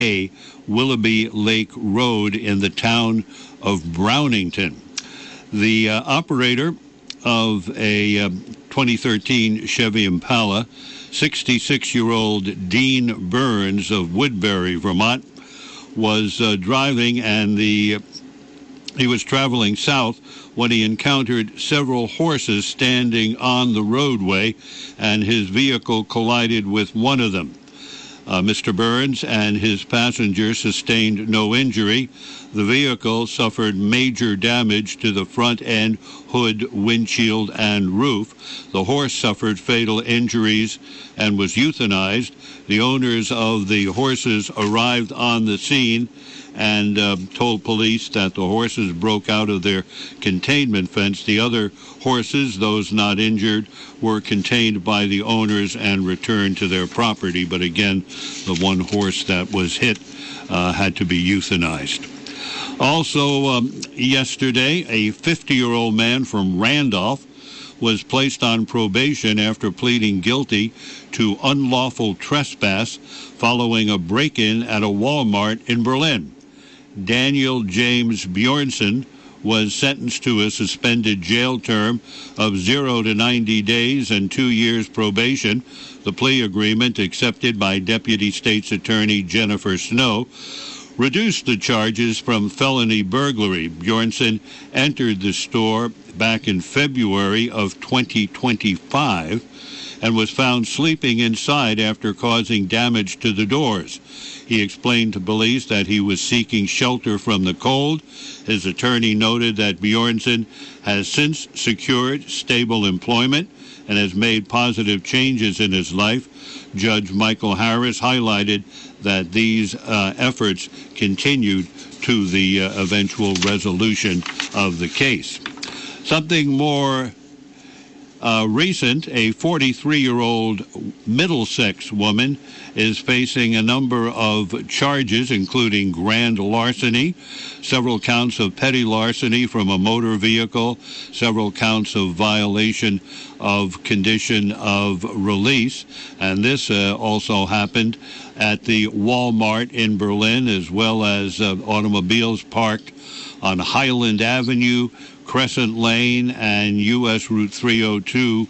Willoughby Lake Road in the town of Brownington. The operator of a 2013 Chevy Impala, 66-year-old Dean Burns of Woodbury, Vermont, was driving, and he was traveling south when he encountered several horses standing on the roadway, and his vehicle collided with one of them. Mr. Burns and his passenger sustained no injury. The vehicle suffered major damage to the front end, hood, windshield, and roof. The horse suffered fatal injuries and was euthanized. The owners of the horses arrived on the scene and told police that the horses broke out of their containment fence. The other horses, those not injured, were contained by the owners and returned to their property. But again, the one horse that was hit had to be euthanized. Also, yesterday, a 50-year-old man from Randolph was placed on probation after pleading guilty to unlawful trespass following a break-in at a Walmart in Berlin. Daniel James Bjornson was sentenced to a suspended jail term of 0 to 90 days and 2 years probation. The plea agreement, accepted by Deputy State's Attorney Jennifer Snow, reduced the charges from felony burglary. Bjornson entered the store back in February of 2025 and was found sleeping inside after causing damage to the doors. He explained to police that he was seeking shelter from the cold. His attorney noted that Bjornson has since secured stable employment and has made positive changes in his life. Judge Michael Harris highlighted that these efforts continued to the eventual resolution of the case. Something more recent, a 43-year-old Middlesex woman is facing a number of charges, including grand larceny, several counts of petty larceny from a motor vehicle, several counts of violation of condition of release. And this also happened at the Walmart in Berlin, as well as automobiles parked on Highland Avenue, Crescent Lane, and U.S. Route 302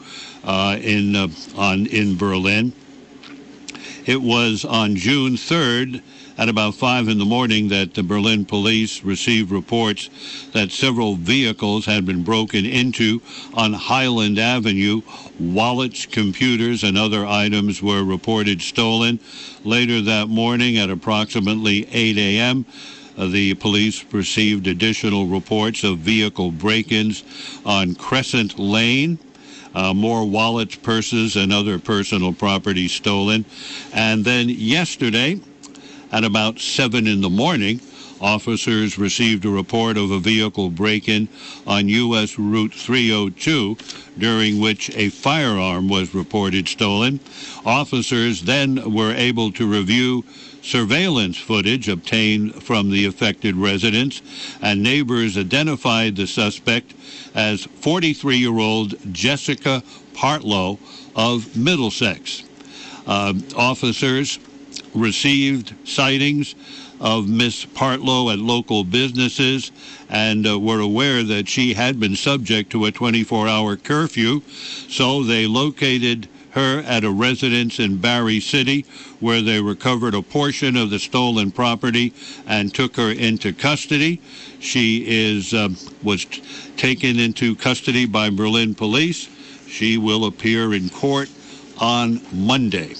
in Berlin. It was on June 3rd at about 5 in the morning that the Berlin police received reports that several vehicles had been broken into on Highland Avenue. Wallets, computers, and other items were reported stolen. Later that morning at approximately 8 a.m., the police received additional reports of vehicle break-ins on Crescent Lane. More wallets, purses, and other personal property stolen. And then yesterday, at about 7 in the morning, officers received a report of a vehicle break-in on U.S. Route 302, during which a firearm was reported stolen. Officers then were able to review surveillance footage obtained from the affected residence, and neighbors identified the suspect as 43-year-old Jessica Partlow of Middlesex. Officers received sightings of Miss Partlow at local businesses and were aware that she had been subject to a 24-hour curfew, so they located her at a residence in Barry City, where they recovered a portion of the stolen property and took her into custody. She was taken into custody by Berlin police. She will appear in court on Monday.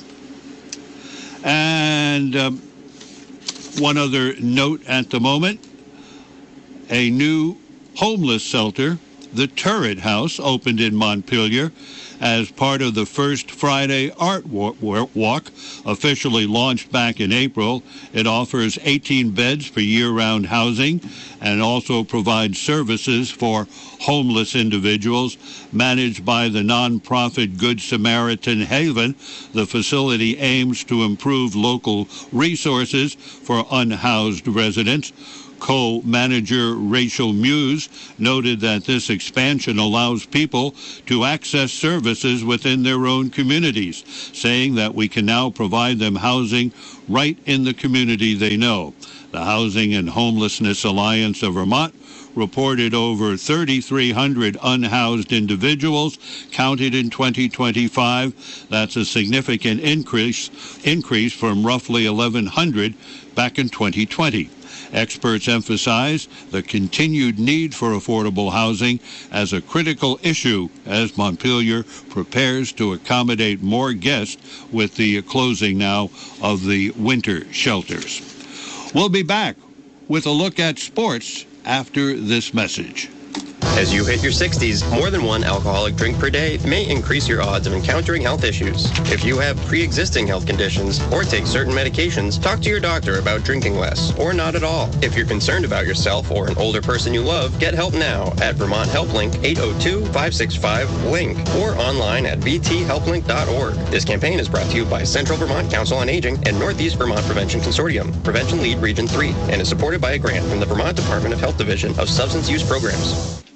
And one other note at the moment, a new homeless shelter, the Turret House, opened in Montpelier as part of the First Friday Art Walk, officially launched back in April. It offers 18 beds for year-round housing and also provides services for homeless individuals. Managed by the nonprofit Good Samaritan Haven, the facility aims to improve local resources for unhoused residents. Co-manager Rachel Muse noted that this expansion allows people to access services services within their own communities, saying that we can now provide them housing right in the community they know. The Housing and Homelessness Alliance of Vermont reported over 3,300 unhoused individuals counted in 2025. That's a significant increase from roughly 1,100 back in 2020. Experts emphasize the continued need for affordable housing as a critical issue as Montpelier prepares to accommodate more guests with the closing now of the winter shelters. We'll be back with a look at sports after this message. As you hit your 60s, more than one alcoholic drink per day may increase your odds of encountering health issues. If you have pre-existing health conditions or take certain medications, talk to your doctor about drinking less or not at all. If you're concerned about yourself or an older person you love, get help now at Vermont HelpLink 802-565-LINK or online at vthelplink.org. This campaign is brought to you by Central Vermont Council on Aging and Northeast Vermont Prevention Consortium, Prevention Lead Region 3, and is supported by a grant from the Vermont Department of Health Division of Substance Use Programs.